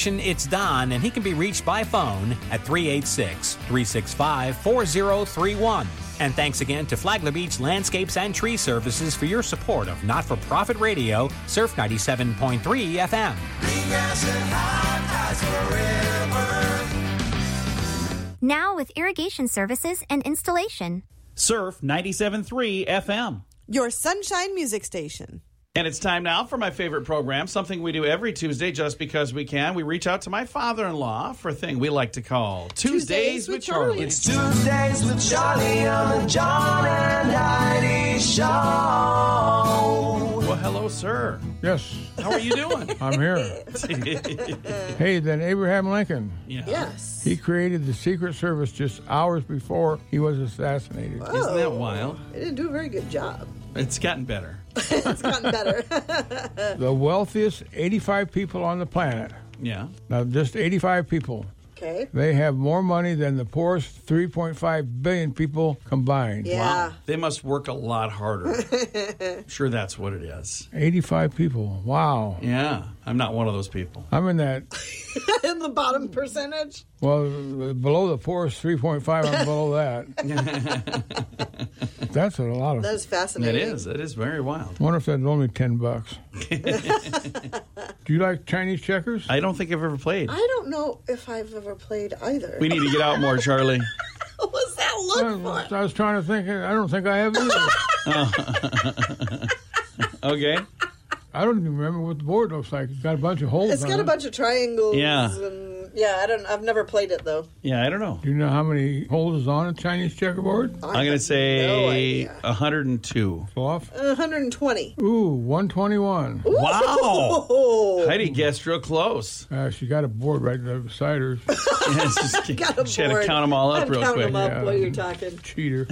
station, it's Don, and he can be reached by phone at 386-365-4031. And thanks again to Flagler Beach Landscapes and Tree Services for your support of not-for-profit radio, Surf 97.3 FM. Greengrass and high tides forever. Now with irrigation services and installation. Surf 97.3 FM. Your sunshine music station. And it's time now for my favorite program, something we do every Tuesday just because we can. We reach out to my father-in-law for a thing we like to call Tuesdays with Charlie. It's Tuesdays with Charlie on the John and Heidi Show. Well, hello, sir. Yes. How are you doing? I'm here. Hey, then Abraham Lincoln. Yeah. Yes. He created the Secret Service just hours before he was assassinated. Isn't that wild? They didn't do a very good job. It's gotten better. It's gotten better. The wealthiest 85 people on the planet. Yeah. Now, just 85 people. Okay. They have more money than the poorest 3.5 billion people combined. Yeah. Wow. They must work a lot harder. Sure, that's what it is. 85 people. Wow. Yeah. I'm not one of those people. I'm in that, In the bottom percentage. well, below the poorest 3.5, I'm below that. That's a lot of. That is fascinating. It is. It is very wild. I wonder if that's only $10. Do you like Chinese checkers? I don't think I've ever played. I don't know if I've ever played either. We need to get out more, Charlie. What was that look for? I was trying to think. I don't think I have either. Okay. I don't even remember what the board looks like. It's got a bunch of holes It's on got it. a bunch of triangles. Yeah. And I've never played it though. Yeah, I don't know. Do you know how many holes is on a Chinese checkerboard? I'm going to say no idea. 102. Off? 120. Ooh, 121. Wow. Oh. Heidi guessed real close. She got a board right beside her. Got a She had to board. count them all up I'm real counting quick. them up Yeah. while you're talking. Cheater.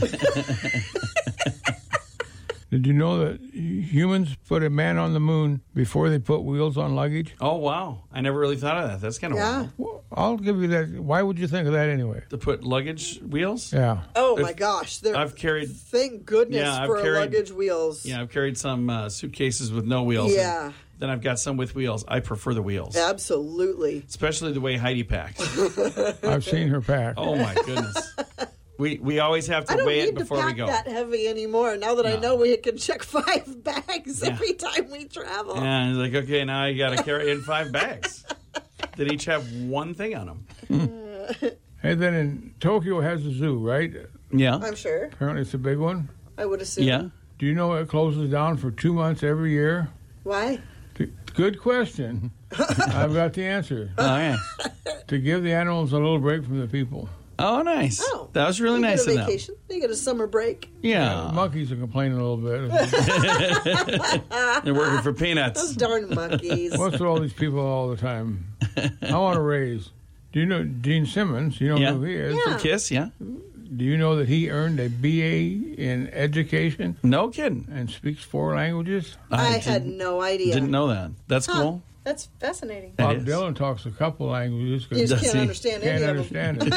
Did you know that humans put a man on the moon before they put wheels on luggage? Oh, wow. I never really thought of that. That's kind of Yeah. wild. Well, I'll give you that. Why would you think of that anyway? To put luggage wheels? Yeah. Oh my gosh. I've carried... Thank goodness Yeah, I've for carried- luggage wheels. Yeah, I've carried some suitcases with no wheels. Yeah. And then I've got some with wheels. I prefer the wheels. Absolutely. Especially the way Heidi packs. I've seen her pack. Oh, my goodness. We always have I to don't weigh it need to before we pack go. that heavy anymore. Now that I know we can check 5 bags Yeah. every time we travel. Yeah, he's like, okay, now you got to carry in 5 bags that each have one thing on them. And then in Tokyo has a zoo, right? Yeah. I'm sure. Apparently it's a big one. I would assume. Yeah. Do you know it closes down for 2 months every year? Why? Good question. I've got the answer. Oh, yeah. To give the animals a little break from the people. Oh, nice. Oh. That was really They nice get of a them. vacation. They get a summer break. Yeah. Monkeys are complaining a little bit. They're working for Those peanuts. darn monkeys. What's with all these people all the time? I want to raise. Do you know Gene Simmons? You know Yeah. who he is? Yeah. Kiss, yeah. Do you know that he earned a BA in education No kidding. and speaks 4 languages? I had no idea. Didn't know that. That's Huh. cool. That's fascinating. It Bob is. Dylan talks a couple languages You because just Does can't he? understand can't any of them.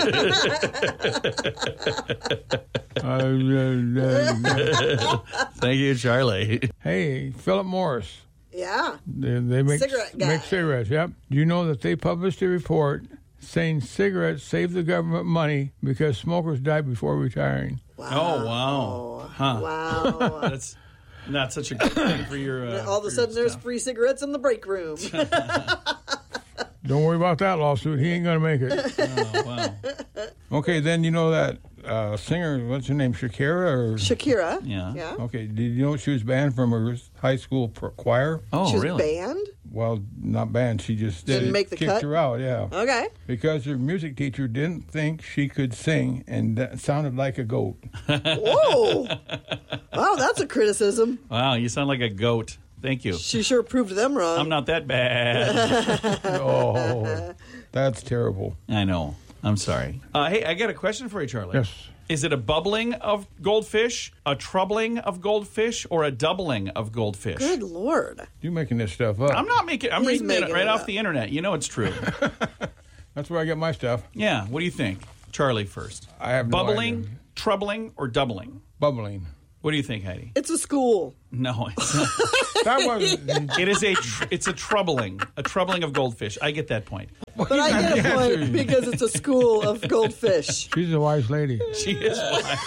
understand it. Thank you, Charlie. Hey, Philip Morris. Yeah. They make Cigarette guy. make cigarettes. Yep. Do you know that they published a report saying cigarettes save the government money because smokers die before retiring? Wow. Oh, wow. Huh. Wow. That's not such a good thing for your... All of a sudden, there's free cigarettes in the break room. Don't worry about that lawsuit. He ain't going to make it. Oh, wow. Okay, then you know that singer, what's her name, Shakira? Or Shakira. Yeah. Yeah. Okay, did you know she was banned from her high school choir? Oh, She was really? banned? Well, not banned. She just Didn't make the kicked cut? her out, yeah. Okay. Because her music teacher didn't think she could sing and that sounded like a goat. Whoa. Wow, that's a criticism. Wow, you sound like a goat. Thank you. She sure proved them wrong. I'm not that bad. Oh, that's terrible. I know. I'm sorry. Hey, I got a question for you, Charlie. Yes. Is it a bubbling of goldfish, a troubling of goldfish, or a doubling of goldfish? Good Lord. You're making this stuff up. I'm not making. I'm He's reading it making right it off up. the internet. You know it's true. That's where I get my stuff. Yeah. What do you think, Charlie? First, I have no bubbling, idea. troubling, or doubling? Bubbling. What do you think, Heidi? It's a school. No, it's not. That wasn't. It is it's a troubling of goldfish. I get that point. But I get a point because it's a school of goldfish. She's a wise lady. She is wise.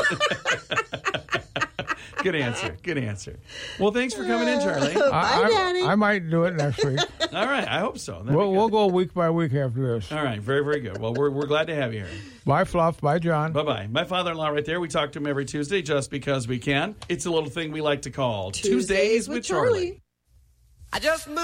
Good answer. Well, thanks for coming in, Charlie. Bye, Daddy. I might do it next week. All right, I hope so. That'd be We'll good. go week by week after this. All right, very, very good. Well, we're glad to have you here. Bye, Fluff. Bye, John. Bye-bye. My father-in-law right there. We talk to him every Tuesday just because we can. It's a little thing we like to call Tuesdays with Charlie. I just moved.